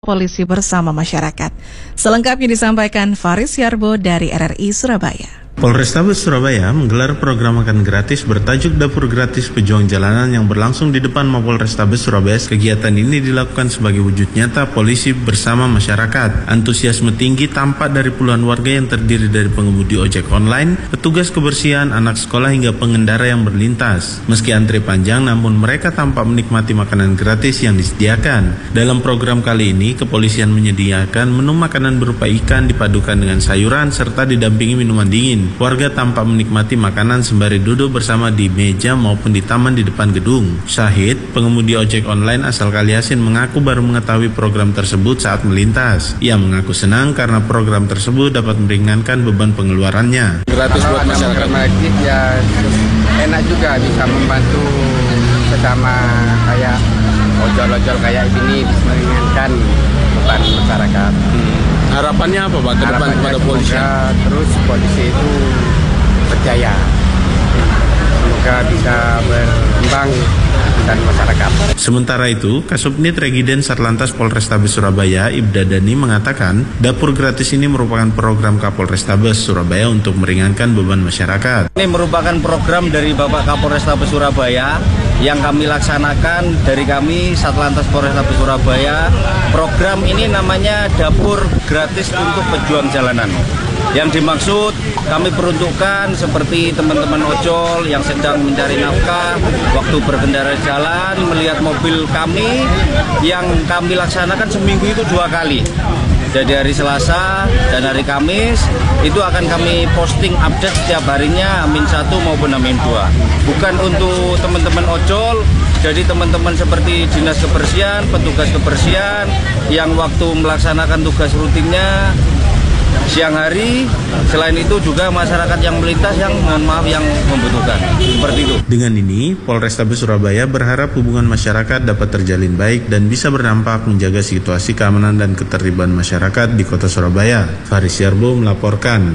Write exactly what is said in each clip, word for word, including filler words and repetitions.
Polisi bersama masyarakat. Selengkapnya disampaikan Faris Yarbo dari R R I Surabaya. Polrestabes Surabaya menggelar program makan gratis bertajuk Dapur Gratis Pejuang Jalanan yang berlangsung di depan Mapolrestabes Surabaya. Kegiatan ini dilakukan sebagai wujud nyata polisi bersama masyarakat. Antusiasme tinggi tampak dari puluhan warga yang terdiri dari pengemudi ojek online, petugas kebersihan, anak sekolah hingga pengendara yang berlintas. Meski antri panjang, namun mereka tampak menikmati makanan gratis yang disediakan. Dalam program kali ini, kepolisian menyediakan menu makanan berupa ikan dipadukan dengan sayuran serta didampingi minuman dingin. Warga tampak menikmati makanan sembari duduk bersama di meja maupun di taman di depan gedung. Syahid, pengemudi ojek online asal Kaliasin, mengaku baru mengetahui program tersebut saat melintas. Ia mengaku senang karena program tersebut dapat meringankan beban pengeluarannya. Gratis buat masyarakat. Masjid ya enak juga, bisa membantu sesama kayak ojol-ojol kayak ini, bisa meringankan beban masyarakat. Hmm. Harapannya apa Pak ke depan kepada polisi? Terus polisi itu berjaya, semoga bisa berkembang dan masyarakat. Sementara itu, Kasubnit Regiden Satlantas Polrestabes Surabaya, Ibda Dani, mengatakan dapur gratis ini merupakan program Kapolrestabes Surabaya untuk meringankan beban masyarakat. Ini merupakan program dari Bapak Kapolrestabes Surabaya yang kami laksanakan dari kami Satlantas Polrestabes Surabaya. Program ini namanya Dapur Gratis untuk Pejuang Jalanan. Yang dimaksud kami peruntukkan seperti teman-teman ojol yang sedang mencari nafkah, waktu berkendara jalan, melihat mobil kami yang kami laksanakan seminggu itu dua kali. Jadi hari Selasa dan hari Kamis itu akan kami posting update setiap harinya, Amin satu maupun Amin dua. Bukan untuk teman-teman ojol, jadi teman-teman seperti dinas kebersihan, petugas kebersihan yang waktu melaksanakan tugas rutinnya siang hari, selain itu juga masyarakat yang melintas yang mohon maaf yang membutuhkan, seperti itu. Dengan ini, Polrestabes Surabaya berharap hubungan masyarakat dapat terjalin baik dan bisa berdampak menjaga situasi keamanan dan ketertiban masyarakat di Kota Surabaya. Faris Yarbo melaporkan.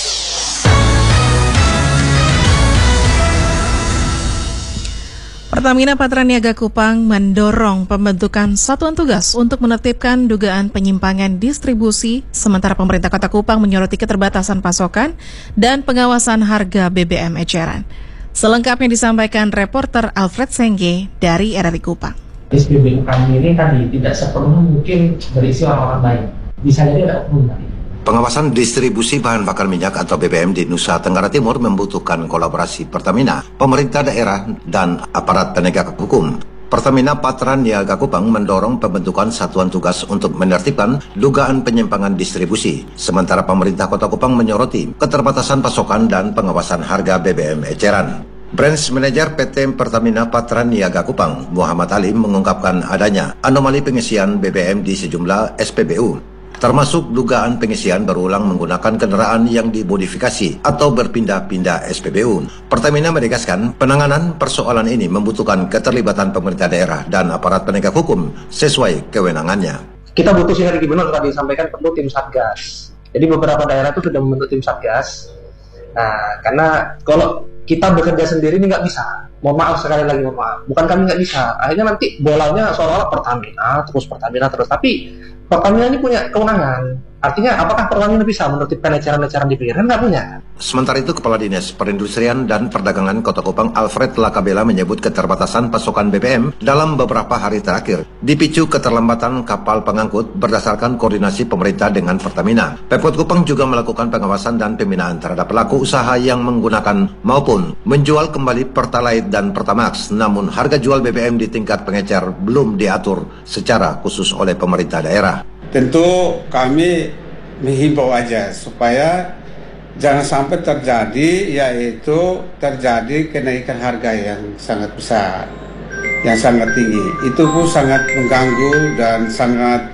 Pertamina Patraniaga Kupang mendorong pembentukan satuan tugas untuk menertibkan dugaan penyimpangan distribusi, sementara pemerintah Kota Kupang menyoroti keterbatasan pasokan dan pengawasan harga B B M eceran. Selengkapnya disampaikan reporter Alfred Sengge dari R R I Kupang. S P B U kami ini tadi tidak sepenuhnya mungkin berisi orang-orang baik. Bisa jadi ada oknum tadi. Pengawasan distribusi bahan bakar minyak atau B B M di Nusa Tenggara Timur membutuhkan kolaborasi Pertamina, pemerintah daerah, dan aparat penegak hukum. Pertamina Patraniaga Kupang mendorong pembentukan satuan tugas untuk menertibkan dugaan penyimpangan distribusi, sementara pemerintah Kota Kupang menyoroti keterbatasan pasokan dan pengawasan harga B B M eceran. Branch Manager P T Pertamina Patraniaga Kupang, Muhammad Ali, mengungkapkan adanya anomali pengisian B B M di sejumlah S P B U. Termasuk dugaan pengisian berulang menggunakan kendaraan yang dimodifikasi atau berpindah-pindah S P B U. Pertamina menegaskan penanganan persoalan ini membutuhkan keterlibatan pemerintah daerah dan aparat penegak hukum sesuai kewenangannya. Kita butuh sinergi, benar tadi disampaikan, perlu tim satgas. Jadi beberapa daerah itu sudah membentuk tim satgas. Nah, karena kalau kita bekerja sendiri ini nggak bisa. Mohon maaf sekali lagi, mohon maaf. Bukan kami nggak bisa. Akhirnya nanti bolanya seolah-olah Pertamina, terus Pertamina terus. Tapi Pertamina ini punya kewenangan. Artinya apakah Pertamina bisa menertibkan eceran-eceran di pinggir? Nggak punya. Sementara itu, Kepala Dinas Perindustrian dan Perdagangan Kota Kupang Alfred Lakabela menyebut keterbatasan pasokan B B M dalam beberapa hari terakhir dipicu keterlambatan kapal pengangkut berdasarkan koordinasi pemerintah dengan Pertamina. Pemkot Kupang juga melakukan pengawasan dan pembinaan terhadap pelaku usaha yang menggunakan maupun menjual kembali Pertalite dan Pertamax, namun harga jual B B M di tingkat pengecer belum diatur secara khusus oleh pemerintah daerah. Tentu kami menghimbau aja supaya jangan sampai terjadi, yaitu terjadi kenaikan harga yang sangat besar, yang sangat tinggi. Itu pun sangat mengganggu dan sangat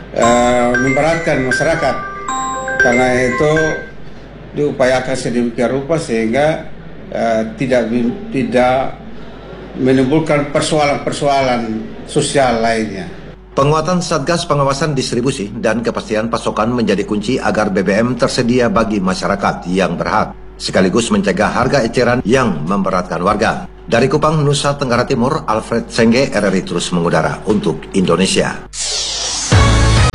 uh, memberatkan masyarakat. Karena itu diupayakan sedemikian rupa sehingga uh, tidak tidak menimbulkan persoalan-persoalan sosial lainnya. Penguatan Satgas Pengawasan Distribusi dan kepastian pasokan menjadi kunci agar B B M tersedia bagi masyarakat yang berhak, sekaligus mencegah harga eceran yang memberatkan warga. Dari Kupang, Nusa Tenggara Timur, Alfred Sengge, R R I terus mengudara untuk Indonesia.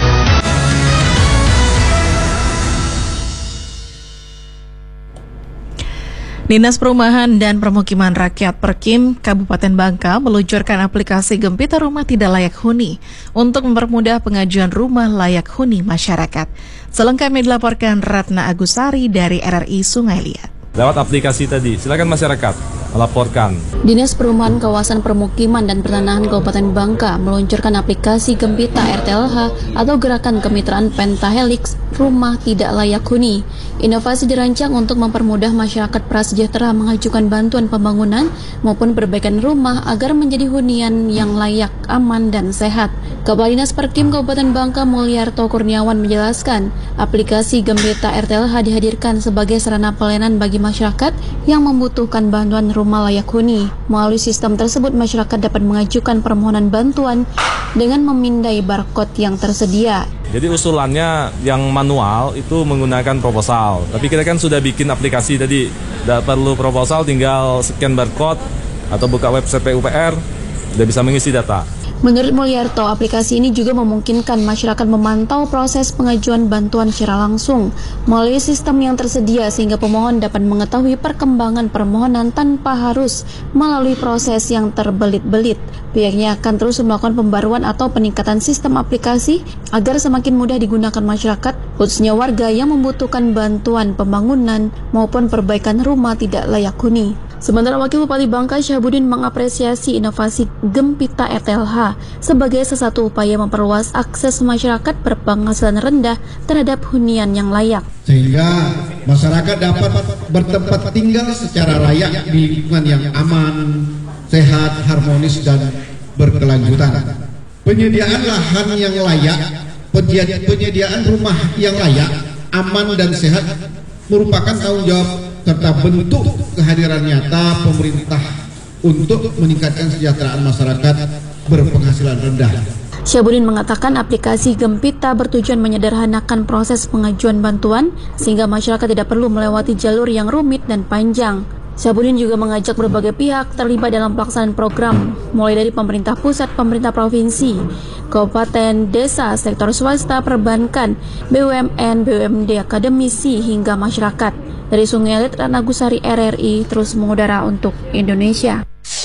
Dinas Perumahan dan Permukiman Rakyat Perkim Kabupaten Bangka meluncurkan aplikasi Gempita Rumah Tidak Layak Huni untuk mempermudah pengajuan rumah layak huni masyarakat. Selengkapnya dilaporkan Ratna Agusari dari R R I Sungai Liat. Lewat aplikasi tadi, silakan masyarakat melaporkan. Dinas Perumahan Kawasan Permukiman dan Pertanahan Kabupaten Bangka meluncurkan aplikasi Gempita R T L H atau Gerakan Kemitraan Pentahelix Rumah Tidak Layak Huni. Inovasi dirancang untuk mempermudah masyarakat prasejahtera mengajukan bantuan pembangunan maupun perbaikan rumah agar menjadi hunian yang layak, aman, dan sehat. Kepala Dinas Perkim Kabupaten Bangka Mulyarto Kurniawan menjelaskan, aplikasi Gempita R T L H dihadirkan sebagai sarana pelayanan bagi masyarakat yang membutuhkan bantuan rumah layak huni. Melalui sistem tersebut, masyarakat dapat mengajukan permohonan bantuan dengan memindai barcode yang tersedia. Jadi usulannya yang manual itu menggunakan proposal. Tapi kita kan sudah bikin aplikasi tadi, tidak perlu proposal, tinggal scan barcode atau buka website P U P R, sudah bisa mengisi data. Menurut Mulyarto, aplikasi ini juga memungkinkan masyarakat memantau proses pengajuan bantuan secara langsung melalui sistem yang tersedia sehingga pemohon dapat mengetahui perkembangan permohonan tanpa harus melalui proses yang terbelit-belit. Pihaknya akan terus melakukan pembaruan atau peningkatan sistem aplikasi agar semakin mudah digunakan masyarakat, khususnya warga yang membutuhkan bantuan pembangunan maupun perbaikan rumah tidak layak huni. Sementara Wakil Bupati Bangka Syahabudin mengapresiasi inovasi Gempita R T L H sebagai salah satu upaya memperluas akses masyarakat berpenghasilan rendah terhadap hunian yang layak. Sehingga masyarakat dapat bertempat tinggal secara layak di lingkungan yang aman, sehat, harmonis, dan berkelanjutan. Penyediaan lahan yang layak, penyediaan rumah yang layak, aman, dan sehat merupakan tanggung jawab serta bentuk kehadiran nyata pemerintah untuk meningkatkan kesejahteraan masyarakat berpenghasilan rendah. Syahabudin mengatakan aplikasi Gempita bertujuan menyederhanakan proses pengajuan bantuan sehingga masyarakat tidak perlu melewati jalur yang rumit dan panjang. Syahabudin juga mengajak berbagai pihak terlibat dalam pelaksanaan program, mulai dari pemerintah pusat, pemerintah provinsi, kabupaten, desa, sektor swasta, perbankan, B U M N, B U M D, akademisi, hingga masyarakat. Dari Sungai Liat, Ratna Agusari, R R I, terus mengudara untuk Indonesia.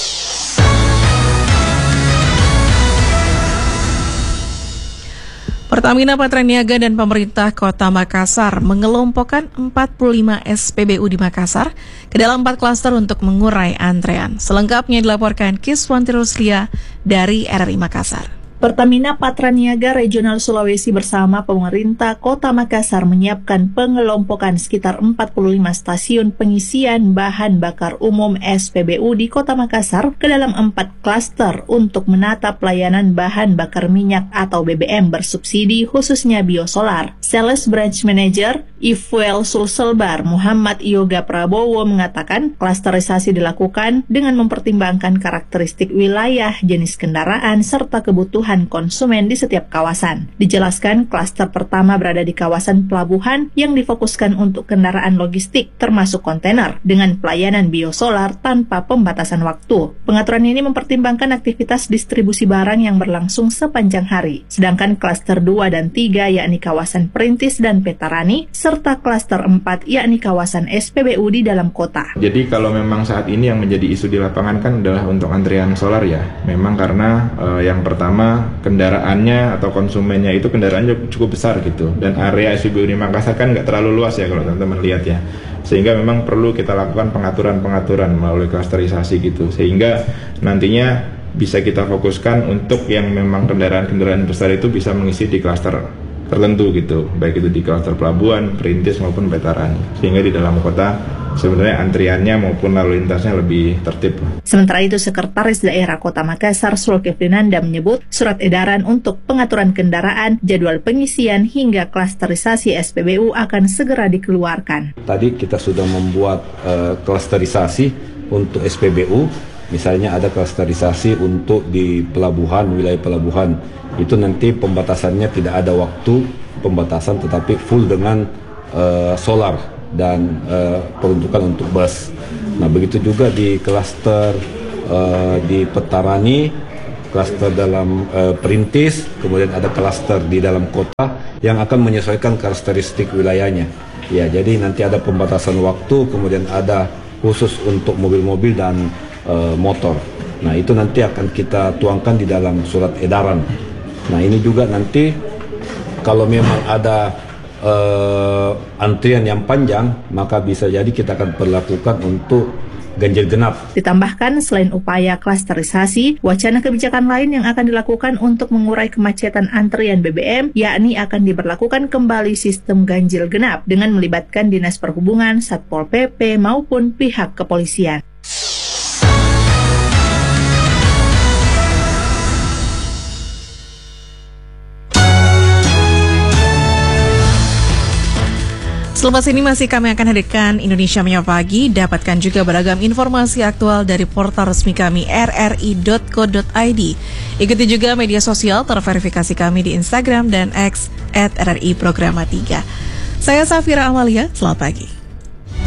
Pertamina Patraniaga dan pemerintah Kota Makassar mengelompokkan empat puluh lima S P B U di Makassar ke dalam empat klaster untuk mengurai antrean. Selengkapnya dilaporkan Kiswanti Ruslia dari R R I Makassar. Pertamina Patraniaga Regional Sulawesi bersama pemerintah Kota Makassar menyiapkan pengelompokan sekitar empat puluh lima stasiun pengisian bahan bakar umum S P B U di Kota Makassar ke dalam empat klaster untuk menata pelayanan bahan bakar minyak atau B B M bersubsidi khususnya biosolar. Sales Branch Manager E-Fuel Sulselbar Muhammad Yoga Prabowo mengatakan klasterisasi dilakukan dengan mempertimbangkan karakteristik wilayah, jenis kendaraan, serta kebutuhan konsumen di setiap kawasan. Dijelaskan, klaster pertama berada di kawasan pelabuhan yang difokuskan untuk kendaraan logistik termasuk kontainer dengan pelayanan biosolar tanpa pembatasan waktu. Pengaturan ini mempertimbangkan aktivitas distribusi barang yang berlangsung sepanjang hari. Sedangkan klaster dua dan tiga yakni kawasan Perintis dan Petarani serta klaster empat yakni kawasan S P B U di dalam kota. Jadi kalau memang saat ini yang menjadi isu di lapangan kan adalah untuk antrian solar ya. Memang karena eh, yang pertama kendaraannya atau konsumennya itu kendaraannya cukup besar gitu, dan area S P B U di Makassar kan nggak terlalu luas ya kalau teman-teman lihat ya, sehingga memang perlu kita lakukan pengaturan-pengaturan melalui klasterisasi gitu, sehingga nantinya bisa kita fokuskan untuk yang memang kendaraan-kendaraan besar itu bisa mengisi di klaster tertentu gitu, baik itu di klaster pelabuhan, Perintis maupun Petarani, sehingga di dalam kota sebenarnya antriannya maupun lalu lintasnya lebih tertib. Sementara itu, Sekretaris Daerah Kota Makassar Sulkifli Nanda menyebut surat edaran untuk pengaturan kendaraan, jadwal pengisian hingga klasterisasi S P B U akan segera dikeluarkan. Tadi kita sudah membuat uh, klasterisasi untuk S P B U, misalnya ada klasterisasi untuk di pelabuhan, wilayah pelabuhan. Itu nanti pembatasannya tidak ada waktu pembatasan, tetapi full dengan uh, solar dan uh, peruntukan untuk bus. Nah, begitu juga di klaster uh, di Petarani, klaster dalam uh, Perintis, kemudian ada klaster di dalam kota yang akan menyesuaikan karakteristik wilayahnya. Ya, jadi nanti ada pembatasan waktu, kemudian ada khusus untuk mobil-mobil dan uh, motor. Nah, itu nanti akan kita tuangkan di dalam surat edaran. Nah, ini juga nanti kalau memang ada uh, antrian yang panjang, maka bisa jadi kita akan perlakukan untuk ganjil genap. Ditambahkan, selain upaya klasterisasi, wacana kebijakan lain yang akan dilakukan untuk mengurai kemacetan antrian B B M, yakni akan diberlakukan kembali sistem ganjil genap dengan melibatkan Dinas Perhubungan, Satpol P P, maupun pihak kepolisian. Selepas ini masih kami akan hadirkan Indonesia Menyapa Pagi. Dapatkan juga beragam informasi aktual dari portal resmi kami r r i dot co dot i d. Ikuti juga media sosial terverifikasi kami di Instagram dan X at r r i programa tiga. Saya Safira Amalia, selamat pagi.